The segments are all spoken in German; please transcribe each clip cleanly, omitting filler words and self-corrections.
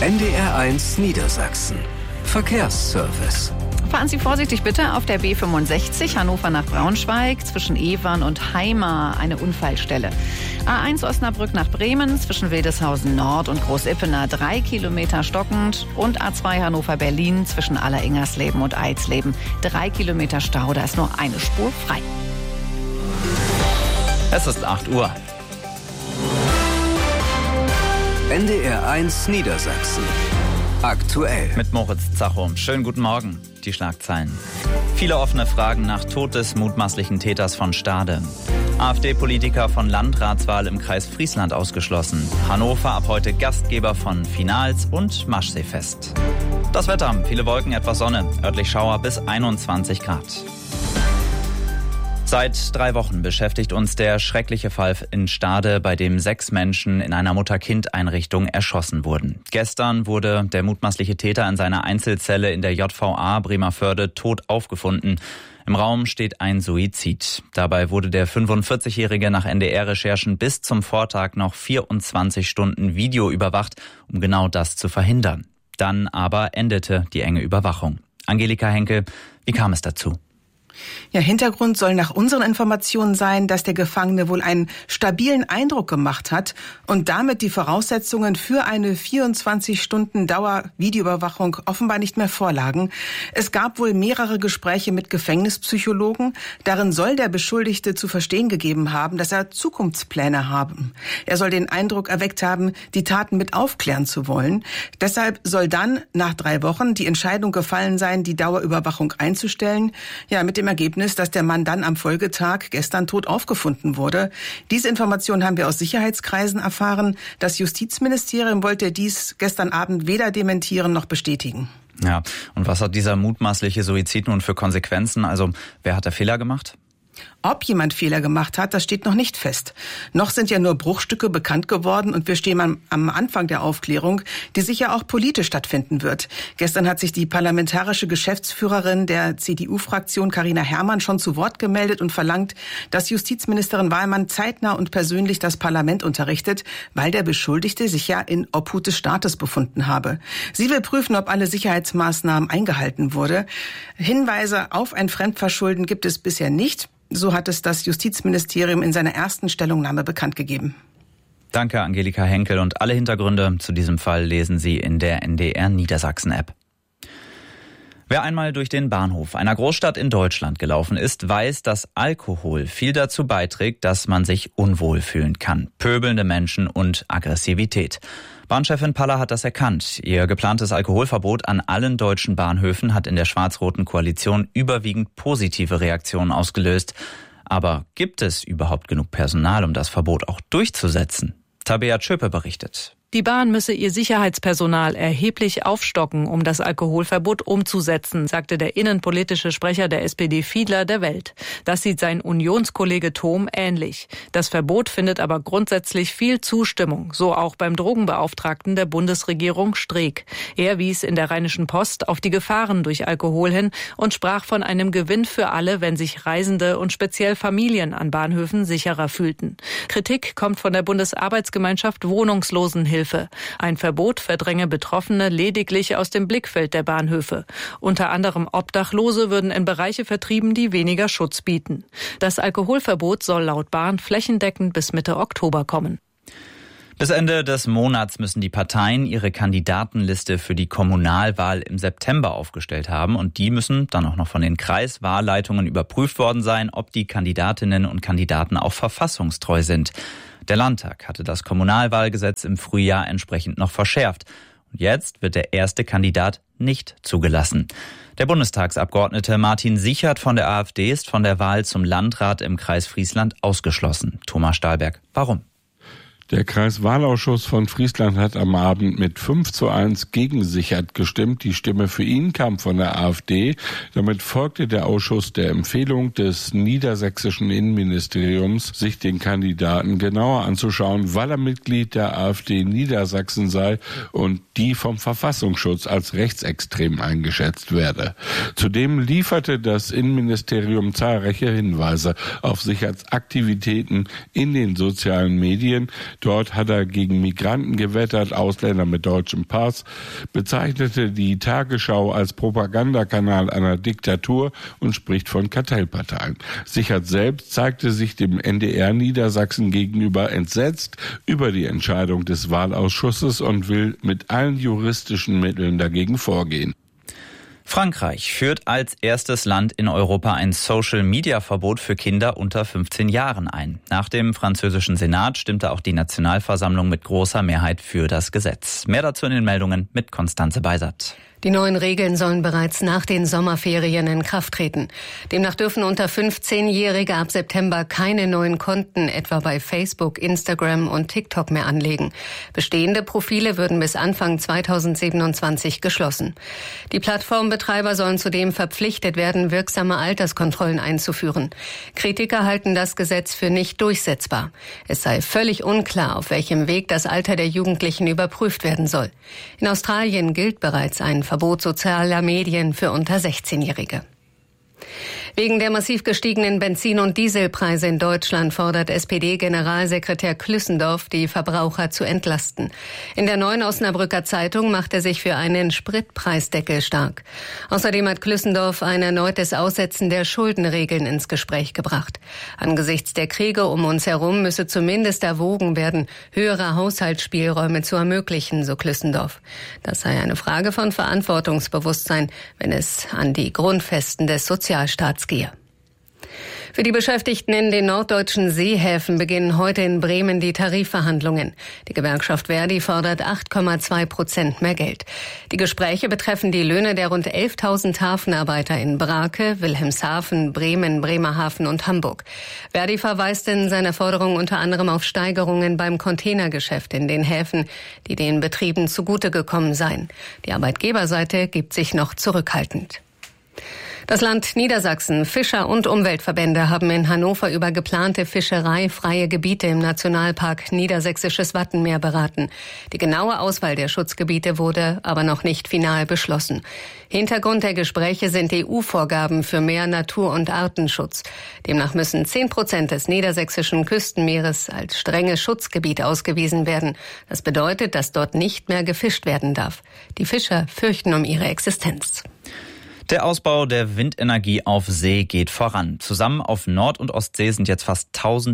NDR1 Niedersachsen. Verkehrsservice. Fahren Sie vorsichtig bitte auf der B65 Hannover nach Braunschweig zwischen Evern und Heimar eine Unfallstelle. A1 Osnabrück nach Bremen zwischen Wildeshausen Nord und Großippener 3 Kilometer stockend und A2 Hannover-Berlin zwischen Alleringersleben und Eisleben 3 Kilometer Stau, da ist nur eine Spur frei. Es ist 8 Uhr. NDR1 Niedersachsen. Aktuell. Mit Moritz Zachum. Schönen guten Morgen. Die Schlagzeilen. Viele offene Fragen nach Tod des mutmaßlichen Täters von Stade. AfD-Politiker von Landratswahl im Kreis Friesland ausgeschlossen. Hannover ab heute Gastgeber von Finals und Maschseefest. Das Wetter. Viele Wolken, etwas Sonne. Örtlich Schauer bis 21 Grad. Seit 3 Wochen beschäftigt uns der schreckliche Fall in Stade, bei dem 6 Menschen in einer Mutter-Kind-Einrichtung erschossen wurden. Gestern wurde der mutmaßliche Täter in seiner Einzelzelle in der JVA Bremervörde tot aufgefunden. Im Raum steht ein Suizid. Dabei wurde der 45-Jährige nach NDR-Recherchen bis zum Vortag noch 24 Stunden Video überwacht, um genau das zu verhindern. Dann aber endete die enge Überwachung. Angelika Henkel, wie kam es dazu? Ja, Hintergrund soll nach unseren Informationen sein, dass der Gefangene wohl einen stabilen Eindruck gemacht hat und damit die Voraussetzungen für eine 24-Stunden-Dauer-Videoüberwachung offenbar nicht mehr vorlagen. Es gab wohl mehrere Gespräche mit Gefängnispsychologen. Darin soll der Beschuldigte zu verstehen gegeben haben, dass er Zukunftspläne haben. Er soll den Eindruck erweckt haben, die Taten mit aufklären zu wollen. Deshalb soll dann nach 3 Wochen die Entscheidung gefallen sein, die Dauerüberwachung einzustellen. Ja, mit dem Ergebnis, dass der Mann dann am Folgetag gestern tot aufgefunden wurde. Diese Information haben wir aus Sicherheitskreisen erfahren. Das Justizministerium wollte dies gestern Abend weder dementieren noch bestätigen. Ja, und was hat dieser mutmaßliche Suizid nun für Konsequenzen? Also, wer hat da Fehler gemacht? Ob jemand Fehler gemacht hat, das steht noch nicht fest. Noch sind ja nur Bruchstücke bekannt geworden und wir stehen am Anfang der Aufklärung, die sicher auch politisch stattfinden wird. Gestern hat sich die parlamentarische Geschäftsführerin der CDU-Fraktion Carina Herrmann schon zu Wort gemeldet und verlangt, dass Justizministerin Wahlmann zeitnah und persönlich das Parlament unterrichtet, weil der Beschuldigte sich ja in Obhut des Staates befunden habe. Sie will prüfen, ob alle Sicherheitsmaßnahmen eingehalten wurde. Hinweise auf ein Fremdverschulden gibt es bisher nicht. So hat es das Justizministerium in seiner ersten Stellungnahme bekannt gegeben. Danke, Angelika Henkel. Und alle Hintergründe zu diesem Fall lesen Sie in der NDR Niedersachsen-App. Wer einmal durch den Bahnhof einer Großstadt in Deutschland gelaufen ist, weiß, dass Alkohol viel dazu beiträgt, dass man sich unwohl fühlen kann. Pöbelnde Menschen und Aggressivität. Bahnchefin Paller hat das erkannt. Ihr geplantes Alkoholverbot an allen deutschen Bahnhöfen hat in der schwarz-roten Koalition überwiegend positive Reaktionen ausgelöst. Aber gibt es überhaupt genug Personal, um das Verbot auch durchzusetzen? Tabea Tschöpe berichtet. Die Bahn müsse ihr Sicherheitspersonal erheblich aufstocken, um das Alkoholverbot umzusetzen, sagte der innenpolitische Sprecher der SPD Fiedler der Welt. Das sieht sein Unionskollege Thom ähnlich. Das Verbot findet aber grundsätzlich viel Zustimmung, so auch beim Drogenbeauftragten der Bundesregierung Streeck. Er wies in der Rheinischen Post auf die Gefahren durch Alkohol hin und sprach von einem Gewinn für alle, wenn sich Reisende und speziell Familien an Bahnhöfen sicherer fühlten. Kritik kommt von der Bundesarbeitsgemeinschaft Wohnungslosenhilfe. Ein Verbot verdränge Betroffene lediglich aus dem Blickfeld der Bahnhöfe. Unter anderem Obdachlose würden in Bereiche vertrieben, die weniger Schutz bieten. Das Alkoholverbot soll laut Bahn flächendeckend bis Mitte Oktober kommen. Bis Ende des Monats müssen die Parteien ihre Kandidatenliste für die Kommunalwahl im September aufgestellt haben. Und die müssen dann auch noch von den Kreiswahlleitungen überprüft worden sein, ob die Kandidatinnen und Kandidaten auch verfassungstreu sind. Der Landtag hatte das Kommunalwahlgesetz im Frühjahr entsprechend noch verschärft. Und jetzt wird der erste Kandidat nicht zugelassen. Der Bundestagsabgeordnete Martin Sichert von der AfD ist von der Wahl zum Landrat im Kreis Friesland ausgeschlossen. Thomas Stahlberg, warum? Der Kreiswahlausschuss von Friesland hat am Abend mit 5:1 gegen Sichert gestimmt. Die Stimme für ihn kam von der AfD. Damit folgte der Ausschuss der Empfehlung des niedersächsischen Innenministeriums, sich den Kandidaten genauer anzuschauen, weil er Mitglied der AfD Niedersachsen sei und die vom Verfassungsschutz als rechtsextrem eingeschätzt werde. Zudem lieferte das Innenministerium zahlreiche Hinweise auf Sicherts Aktivitäten in den sozialen Medien. Dort hat er gegen Migranten gewettert, Ausländer mit deutschem Pass, bezeichnete die Tagesschau als Propagandakanal einer Diktatur und spricht von Kartellparteien. Sichert selbst zeigte sich dem NDR Niedersachsen gegenüber entsetzt über die Entscheidung des Wahlausschusses und will mit allen juristischen Mitteln dagegen vorgehen. Frankreich führt als erstes Land in Europa ein Social-Media-Verbot für Kinder unter 15 Jahren ein. Nach dem französischen Senat stimmte auch die Nationalversammlung mit großer Mehrheit für das Gesetz. Mehr dazu in den Meldungen mit Konstanze Beisert. Die neuen Regeln sollen bereits nach den Sommerferien in Kraft treten. Demnach dürfen unter 15-Jährige ab September keine neuen Konten etwa bei Facebook, Instagram und TikTok mehr anlegen. Bestehende Profile würden bis Anfang 2027 geschlossen. Die Plattformbetreiber sollen zudem verpflichtet werden, wirksame Alterskontrollen einzuführen. Kritiker halten das Gesetz für nicht durchsetzbar. Es sei völlig unklar, auf welchem Weg das Alter der Jugendlichen überprüft werden soll. In Australien gilt bereits ein Verbot sozialer Medien für unter 16-Jährige. Wegen der massiv gestiegenen Benzin- und Dieselpreise in Deutschland fordert SPD-Generalsekretär Klüssendorf, die Verbraucher zu entlasten. In der Neuen Osnabrücker Zeitung macht er sich für einen Spritpreisdeckel stark. Außerdem hat Klüssendorf ein erneutes Aussetzen der Schuldenregeln ins Gespräch gebracht. Angesichts der Kriege um uns herum müsse zumindest erwogen werden, höhere Haushaltsspielräume zu ermöglichen, so Klüssendorf. Das sei eine Frage von Verantwortungsbewusstsein, wenn es an die Grundfesten des Sozialstaats gehe. Für die Beschäftigten in den norddeutschen Seehäfen beginnen heute in Bremen die Tarifverhandlungen. Die Gewerkschaft Verdi fordert 8,2% mehr Geld. Die Gespräche betreffen die Löhne der rund 11.000 Hafenarbeiter in Brake, Wilhelmshaven, Bremen, Bremerhaven und Hamburg. Verdi verweist in seiner Forderung unter anderem auf Steigerungen beim Containergeschäft in den Häfen, die den Betrieben zugute gekommen seien. Die Arbeitgeberseite gibt sich noch zurückhaltend. Das Land Niedersachsen, Fischer- und Umweltverbände haben in Hannover über geplante fischereifreie Gebiete im Nationalpark Niedersächsisches Wattenmeer beraten. Die genaue Auswahl der Schutzgebiete wurde aber noch nicht final beschlossen. Hintergrund der Gespräche sind EU-Vorgaben für mehr Natur- und Artenschutz. Demnach müssen 10% des niedersächsischen Küstenmeeres als strenges Schutzgebiet ausgewiesen werden. Das bedeutet, dass dort nicht mehr gefischt werden darf. Die Fischer fürchten um ihre Existenz. Der Ausbau der Windenergie auf See geht voran. Zusammen auf Nord- und Ostsee sind jetzt fast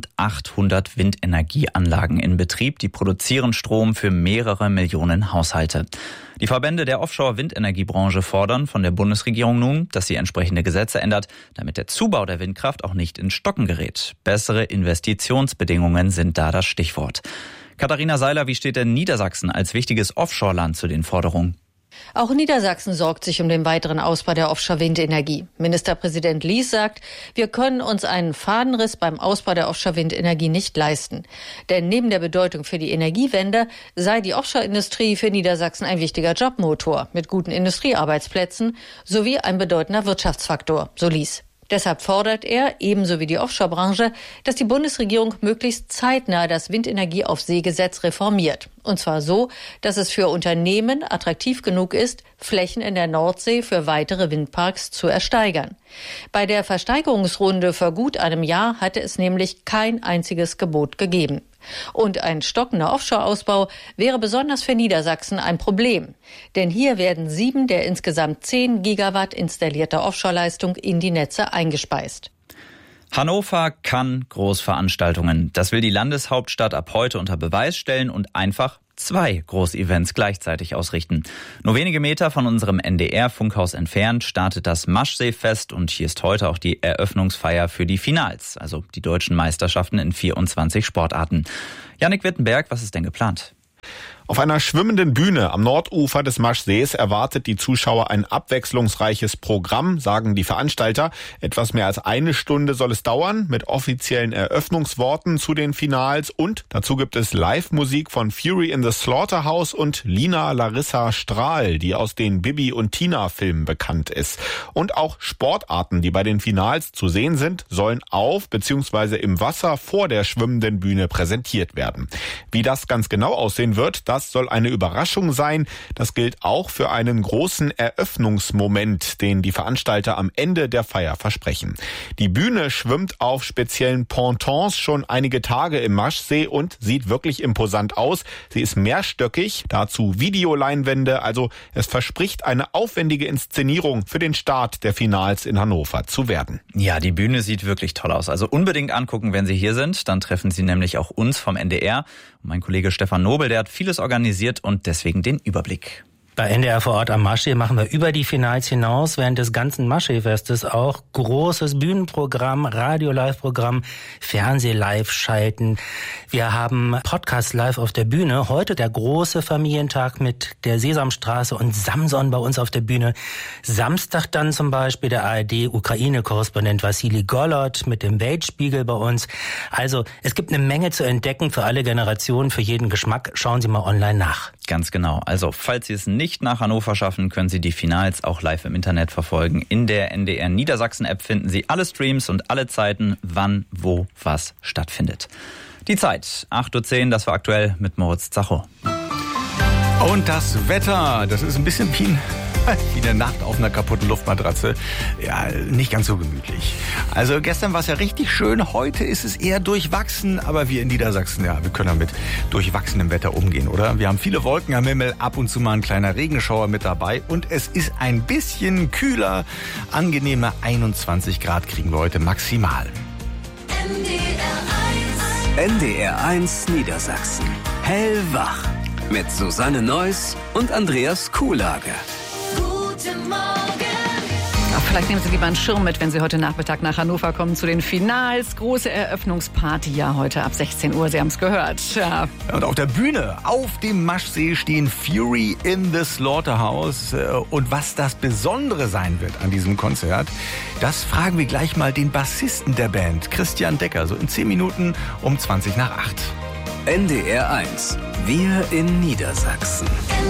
1800 Windenergieanlagen in Betrieb. Die produzieren Strom für mehrere Millionen Haushalte. Die Verbände der Offshore-Windenergiebranche fordern von der Bundesregierung nun, dass sie entsprechende Gesetze ändert, damit der Zubau der Windkraft auch nicht ins Stocken gerät. Bessere Investitionsbedingungen sind da das Stichwort. Katharina Seiler, wie steht denn Niedersachsen als wichtiges Offshore-Land zu den Forderungen? Auch Niedersachsen sorgt sich um den weiteren Ausbau der Offshore-Windenergie. Ministerpräsident Lies sagt, wir können uns einen Fadenriss beim Ausbau der Offshore-Windenergie nicht leisten. Denn neben der Bedeutung für die Energiewende sei die Offshore-Industrie für Niedersachsen ein wichtiger Jobmotor mit guten Industriearbeitsplätzen sowie ein bedeutender Wirtschaftsfaktor, so Lies. Deshalb fordert er, ebenso wie die Offshore-Branche, dass die Bundesregierung möglichst zeitnah das Windenergie auf See-Gesetz reformiert. Und zwar so, dass es für Unternehmen attraktiv genug ist, Flächen in der Nordsee für weitere Windparks zu ersteigern. Bei der Versteigerungsrunde vor gut einem Jahr hatte es nämlich kein einziges Gebot gegeben. Und ein stockender Offshore-Ausbau wäre besonders für Niedersachsen ein Problem. Denn hier werden 7 der insgesamt 10 Gigawatt installierter Offshore-Leistung in die Netze eingespeist. Hannover kann Großveranstaltungen. Das will die Landeshauptstadt ab heute unter Beweis stellen und einfach 2 Großevents gleichzeitig ausrichten. Nur wenige Meter von unserem NDR-Funkhaus entfernt startet das Maschseefest und hier ist heute auch die Eröffnungsfeier für die Finals, also die deutschen Meisterschaften in 24 Sportarten. Jannik Wittenberg, was ist denn geplant? Auf einer schwimmenden Bühne am Nordufer des Maschsees erwartet die Zuschauer ein abwechslungsreiches Programm, sagen die Veranstalter. Etwas mehr als 1 Stunde soll es dauern, mit offiziellen Eröffnungsworten zu den Finals. Und dazu gibt es Live-Musik von Fury in the Slaughterhouse und Lina Larissa Strahl, die aus den Bibi und Tina-Filmen bekannt ist. Und auch Sportarten, die bei den Finals zu sehen sind, sollen auf bzw. im Wasser vor der schwimmenden Bühne präsentiert werden. Wie das ganz genau aussehen wird, das Das soll eine Überraschung sein. Das gilt auch für einen großen Eröffnungsmoment, den die Veranstalter am Ende der Feier versprechen. Die Bühne schwimmt auf speziellen Pontons schon einige Tage im Maschsee und sieht wirklich imposant aus. Sie ist mehrstöckig, dazu Videoleinwände, also es verspricht eine aufwendige Inszenierung für den Start der Finals in Hannover zu werden. Ja, die Bühne sieht wirklich toll aus. Also unbedingt angucken, wenn Sie hier sind. Dann treffen Sie nämlich auch uns vom NDR. Und mein Kollege Stefan Nobel, der hat vieles organisiert und deswegen den Überblick. Bei NDR vor Ort am Maschsee machen wir über die Finals hinaus während des ganzen Maschsee-Festes auch großes Bühnenprogramm, Radio-Live-Programm, Fernseh-Live schalten. Wir haben Podcast live auf der Bühne. Heute der große Familientag mit der Sesamstraße und Samson bei uns auf der Bühne. Samstag dann zum Beispiel der ARD-Ukraine-Korrespondent Wassili Golod mit dem Weltspiegel bei uns. Also es gibt eine Menge zu entdecken für alle Generationen, für jeden Geschmack. Schauen Sie mal online nach. Ganz genau. Also falls Sie es nicht nach Hannover schaffen, können Sie die Finals auch live im Internet verfolgen. In der NDR Niedersachsen App finden Sie alle Streams und alle Zeiten, wann, wo, was stattfindet. Die Zeit, 8:10 Uhr, das war aktuell mit Moritz Zacho. Und das Wetter, das ist ein bisschen wie eine Nacht auf einer kaputten Luftmatratze. Ja, nicht ganz so gemütlich. Also gestern war es ja richtig schön, heute ist es eher durchwachsen, aber wir in Niedersachsen, ja, wir können ja mit durchwachsenem Wetter umgehen, oder? Wir haben viele Wolken am Himmel, ab und zu mal ein kleiner Regenschauer mit dabei und es ist ein bisschen kühler, angenehme 21 Grad kriegen wir heute maximal. NDR 1 Niedersachsen. Hellwach. Mit Susanne Neuss und Andreas Kuhlage. Guten Morgen. Vielleicht nehmen Sie lieber einen Schirm mit, wenn Sie heute Nachmittag nach Hannover kommen zu den Finals. Große Eröffnungsparty ja heute ab 16 Uhr, Sie haben es gehört. Ja. Und auf der Bühne, auf dem Maschsee stehen Fury in the Slaughterhouse. Und was das Besondere sein wird an diesem Konzert, das fragen wir gleich mal den Bassisten der Band, Christian Decker, so in 10 Minuten um 7:20. NDR 1. Wir in Niedersachsen.